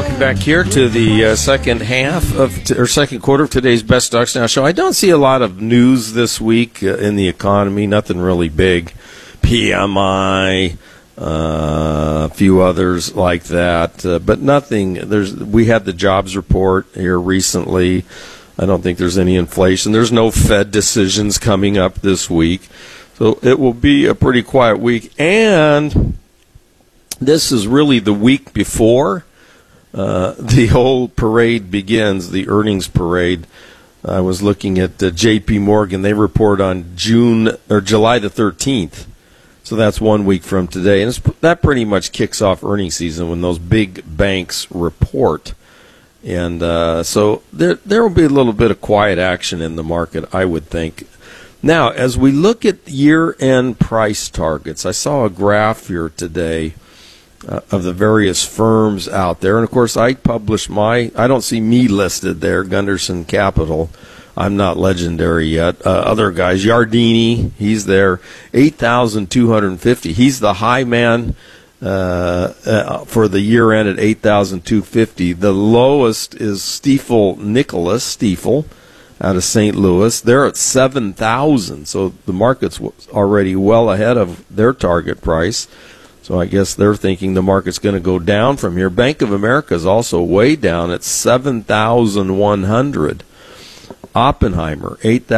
Welcome back here to the second half of or second quarter of today's Best Stocks Now show. I don't see a lot of news this week in the economy. Nothing really big. PMI, a few others like that, but nothing. We had the jobs report here recently. I don't think there's any inflation. There's no Fed decisions coming up this week, so it will be a pretty quiet week. And this is really the week before the whole parade begins, the earnings parade. I was looking at J.P. Morgan. They report on July the 13th. So that's 1 week from today. And that pretty much kicks off earnings season when those big banks report. And so there will be a little bit of quiet action in the market, I would think. Now, as we look at year-end price targets, I saw a graph here today of the various firms out there. And, of course, I publish I don't see me listed there, Gunderson Capital. I'm not legendary yet. Other guys, Yardini, he's there, 8,250. He's the high man for the year end at 8,250. The lowest is Nicholas Stifel out of St. Louis. They're at 7,000. So the market's already well ahead of their target price. So I guess they're thinking the market's going to go down from here. Bank of America is also way down at 7,100. Oppenheimer,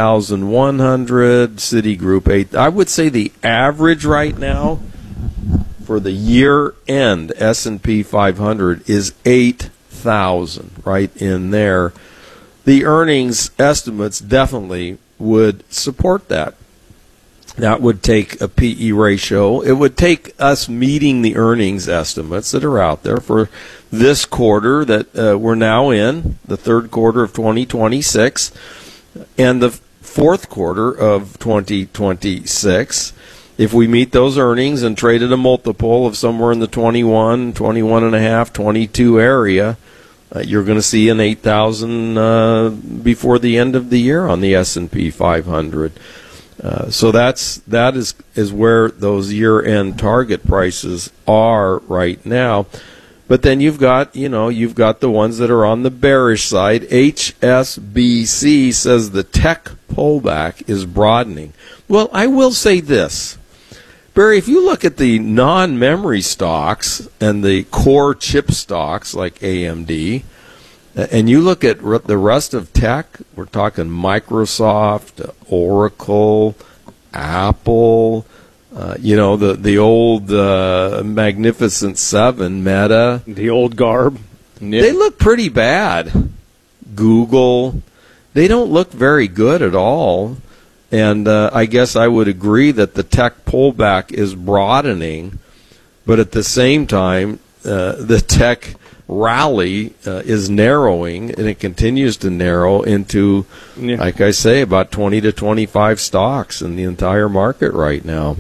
8,100. Citigroup, 8. I would say the average right now for the year-end S&P 500 is 8,000, right in there. The earnings estimates definitely would support that. That would take a P/E ratio. It would take us meeting the earnings estimates that are out there for this quarter that we're now in, the third quarter of 2026, and the fourth quarter of 2026. If we meet those earnings and trade at a multiple of somewhere in the 21, 21.5, 22 area, you're going to see an 8,000 before the end of the year on the S&P 500. So that is where those year-end target prices are right now. But then you've got the ones that are on the bearish side. HSBC says the tech pullback is broadening. Well, I will say this, Barry, if you look at the non-memory stocks and the core chip stocks like AMD, and you look at the rest of tech, we're talking Microsoft, Oracle, Apple, the old Magnificent Seven, Meta. The old garb. Yeah. They look pretty bad. Google, they don't look very good at all. And I guess I would agree that the tech pullback is broadening, but at the same time, the tech rally is narrowing, and it continues to narrow into, like I say, about 20 to 25 stocks in the entire market right now.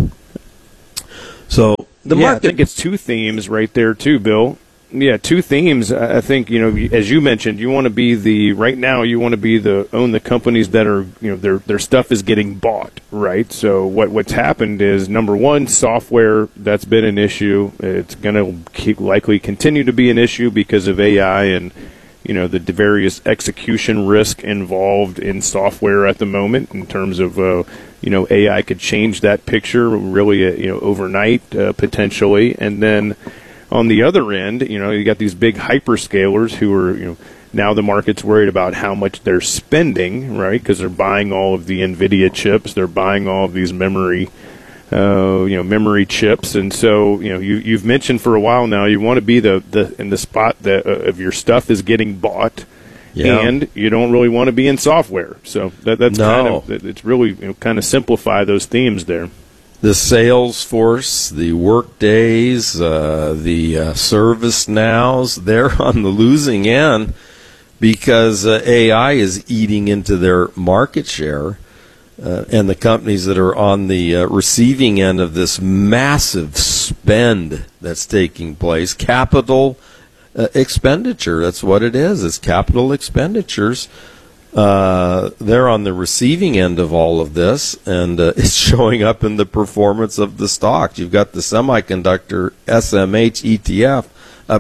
So the market, I think it's two themes right there too, Bill. Yeah, two themes. I think, as you mentioned, you want to be right now you want to own the companies that are, their stuff is getting bought, right? So what's happened is, number one, software, that's been an issue. It's going to likely continue to be an issue because of AI and, the various execution risk involved in software at the moment in terms of, AI could change that picture really, overnight, potentially. And then on the other end, you got these big hyperscalers who are, now the market's worried about how much they're spending, right? Because they're buying all of the NVIDIA chips, they're buying all of these memory chips, and so you've mentioned for a while now you want to be in the spot that of your stuff is getting bought, and you don't really want to be in software. So that's kind of, it's really kind of simplify those themes there. The Salesforce, the Workdays, the ServiceNows, they're on the losing end because AI is eating into their market share. And the companies that are on the receiving end of this massive spend that's taking place, capital expenditure, that's what it is. It's capital expenditures. They're on the receiving end of all of this, and it's showing up in the performance of the stocks. You've got the semiconductor SMH ETF up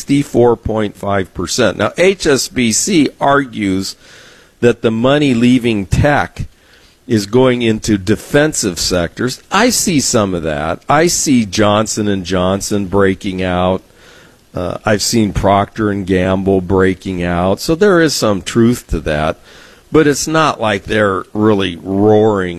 64.5%. Now, HSBC argues that the money leaving tech is going into defensive sectors. I see some of that. I see Johnson & Johnson breaking out. I've seen Procter & Gamble breaking out. So there is some truth to that. But it's not like they're really roaring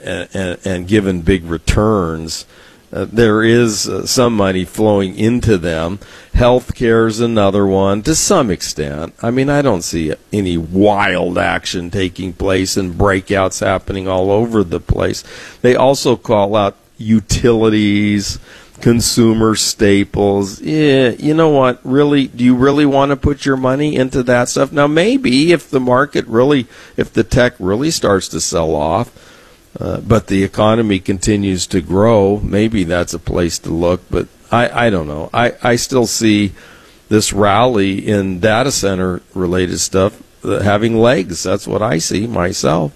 and giving big returns. There is some money flowing into them. Healthcare is another one to some extent. I mean, I don't see any wild action taking place and breakouts happening all over the place. They also call out utilities, consumer staples. Yeah, you know what? Really, do you really want to put your money into that stuff? Now, maybe if the market really, if the tech really starts to sell off, but the economy continues to grow, maybe that's a place to look. But I don't know. I still see this rally in data center related stuff having legs. That's what I see myself.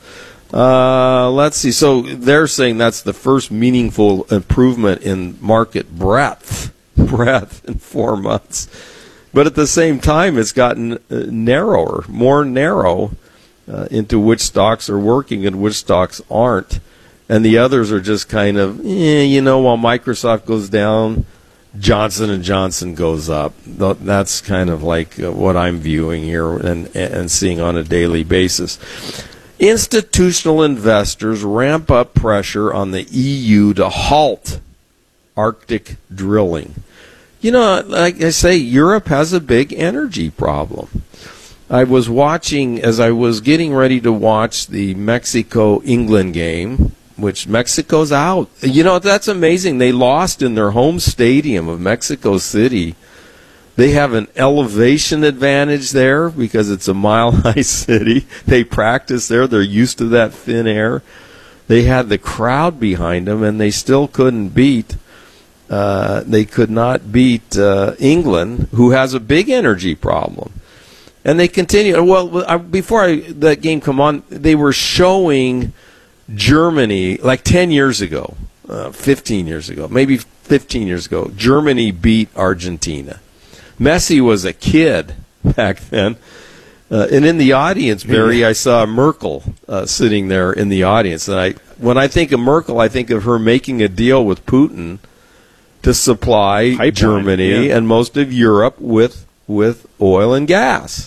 Let's see. So they're saying that's the first meaningful improvement in market breadth in 4 months. But at the same time, it's gotten narrower, more narrow into which stocks are working and which stocks aren't. And the others are just kind of, while Microsoft goes down, Johnson & Johnson goes up. That's kind of like what I'm viewing here and seeing on a daily basis. Institutional investors ramp up pressure on the EU to halt Arctic drilling. Like I say, Europe has a big energy problem. I was watching, as I was getting ready to watch the Mexico-England game, which Mexico's out. That's amazing. They lost in their home stadium of Mexico City. They have an elevation advantage there because it's a mile-high city. They practice there. They're used to that thin air. They had the crowd behind them, and they still couldn't beat. They could not beat England, who has a big energy problem. And they continue. Well, before that game come on, they were showing Germany like 10 years ago, 15 years ago, maybe 15 years ago. Germany beat Argentina. Messi was a kid back then. And in the audience, Barry, I saw Merkel sitting there in the audience. And when I think of Merkel, I think of her making a deal with Putin to supply Pipeline, Germany and most of Europe with oil and gas.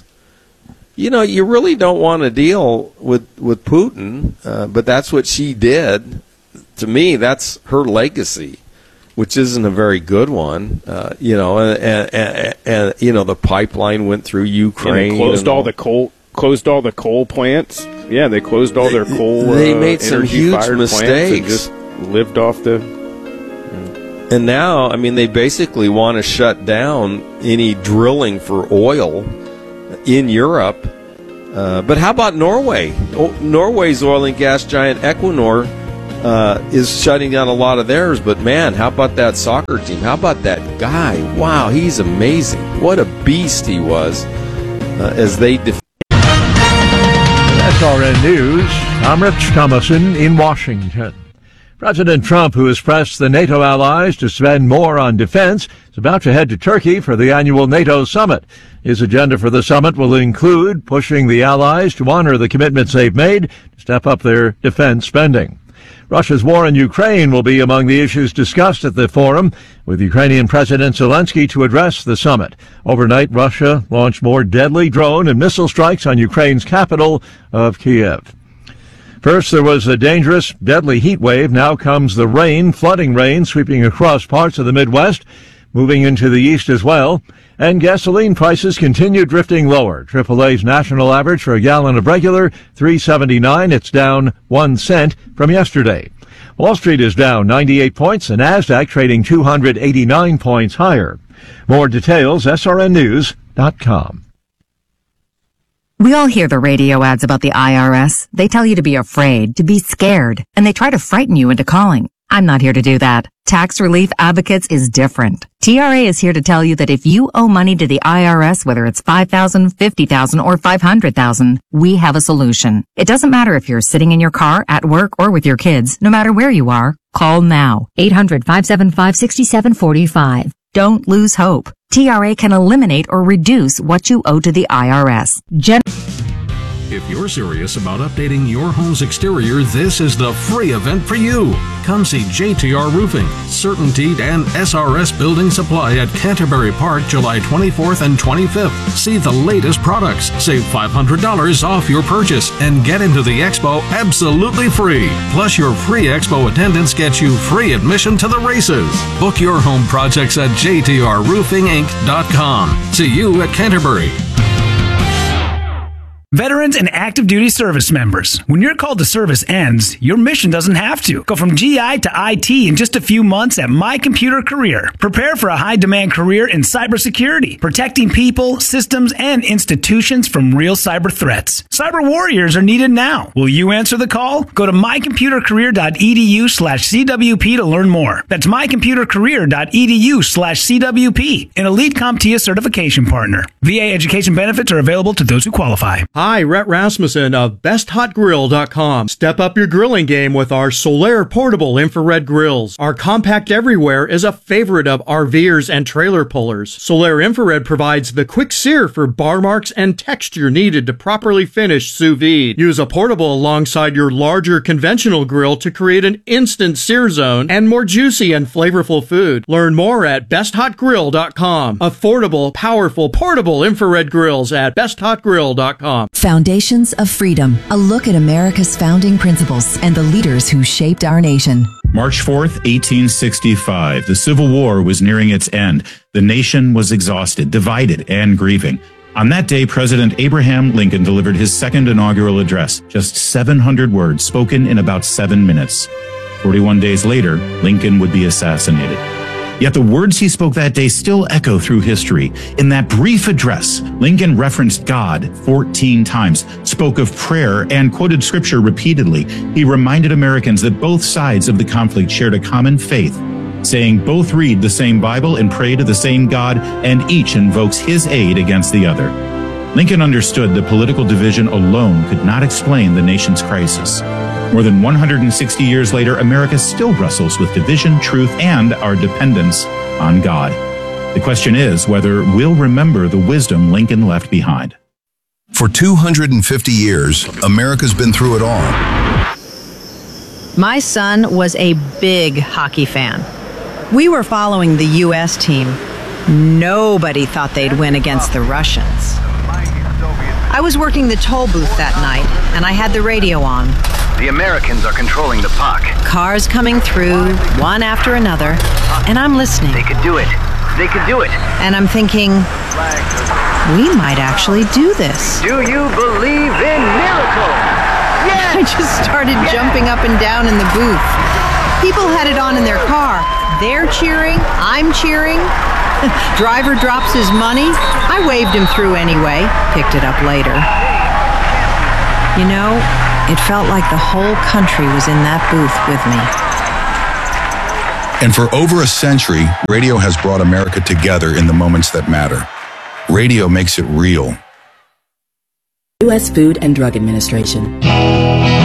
You really don't want to deal with Putin, but that's what she did. To me, that's her legacy, which isn't a very good one. And the pipeline went through Ukraine. And closed all the coal plants. Yeah, they closed all their coal. They made some huge mistakes and just lived off the. And now, they basically want to shut down any drilling for oil in Europe. But how about Norway? Norway's oil and gas giant Equinor is shutting down a lot of theirs. But, man, how about that soccer team? How about that guy? Wow, he's amazing. What a beast he was as they defeated. SRN News, I'm Rich Thomason in Washington. President Trump, who has pressed the NATO allies to spend more on defense, is about to head to Turkey for the annual NATO summit. His agenda for the summit will include pushing the allies to honor the commitments they've made to step up their defense spending. Russia's war in Ukraine will be among the issues discussed at the forum, with Ukrainian President Zelensky to address the summit. Overnight, Russia launched more deadly drone and missile strikes on Ukraine's capital of Kiev. First, there was a dangerous, deadly heat wave. Now comes the rain, flooding rain, sweeping across parts of the Midwest, moving into the east as well. And gasoline prices continue drifting lower. AAA's national average for a gallon of regular, $3.79. It's down 1 cent from yesterday. Wall Street is down 98 points. The Nasdaq trading 289 points higher. More details, srnnews.com. We all hear the radio ads about the IRS. They tell you to be afraid, to be scared, and they try to frighten you into calling. I'm not here to do that. Tax Relief Advocates is different. TRA is here to tell you that if you owe money to the IRS, whether it's $5,000, $50,000, or $500,000, we have a solution. It doesn't matter if you're sitting in your car, at work, or with your kids. No matter where you are, call now. 800-575-6745. Don't lose hope. TRA can eliminate or reduce what you owe to the IRS. If you're serious about updating your home's exterior, this is the free event for you. Come see JTR Roofing, CertainTeed, and SRS Building Supply at Canterbury Park, July 24th and 25th. See the latest products, save $500 off your purchase, and get into the expo absolutely free. Plus, your free expo attendance gets you free admission to the races. Book your home projects at jtrroofinginc.com. See you at Canterbury. Veterans and active duty service members, when your call to service ends, your mission doesn't have to. Go from GI to IT in just a few months at My Computer Career. Prepare for a high-demand career in cybersecurity, protecting people, systems, and institutions from real cyber threats. Cyber warriors are needed now. Will you answer the call? Go to mycomputercareer.edu/CWP to learn more. That's mycomputercareer.edu/CWP, an Elite CompTIA certification partner. VA education benefits are available to those who qualify. Hi, Rhett Rasmussen of BestHotGrill.com. Step up your grilling game with our Solaire portable infrared grills. Our compact everywhere is a favorite of RVers and trailer pullers. Solaire infrared provides the quick sear for bar marks and texture needed to properly finish sous vide. Use a portable alongside your larger conventional grill to create an instant sear zone and more juicy and flavorful food. Learn more at BestHotGrill.com. Affordable, powerful, portable infrared grills at BestHotGrill.com. Foundations of Freedom, a look at America's founding principles and the leaders who shaped our nation. March 4th, 1865. The Civil War was nearing its end. The nation was exhausted, divided, and grieving. On that day, President Abraham Lincoln delivered his second inaugural address, just 700 words spoken in about 7 minutes. 41 days later, Lincoln would be assassinated. Yet the words he spoke that day still echo through history. In that brief address, Lincoln referenced God 14 times, spoke of prayer, and quoted scripture repeatedly. He reminded Americans that both sides of the conflict shared a common faith, saying both read the same Bible and pray to the same God, and each invokes his aid against the other. Lincoln understood that political division alone could not explain the nation's crisis. More than 160 years later, America still wrestles with division, truth, and our dependence on God. The question is whether we'll remember the wisdom Lincoln left behind. For 250 years, America's been through it all. My son was a big hockey fan. We were following the U.S. team. Nobody thought they'd win against the Russians. I was working the toll booth that night, and I had the radio on. The Americans are controlling the puck. Cars coming through, one after another, and I'm listening. They could do it. They could do it. And I'm thinking, we might actually do this. Do you believe in miracles? Yes! I just started jumping up and down in the booth. People had it on in their car. They're cheering, I'm cheering. Driver drops his money. I waved him through anyway, picked it up later. You know, it felt like the whole country was in that booth with me. And for over a century, radio has brought America together in the moments that matter. Radio makes it real. U.S. Food and Drug Administration.